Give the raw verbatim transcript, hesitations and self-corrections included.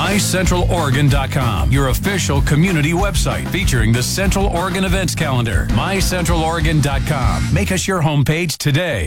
my central oregon dot com, your official community website featuring the Central Oregon events calendar. my central oregon dot com. Make us your homepage today.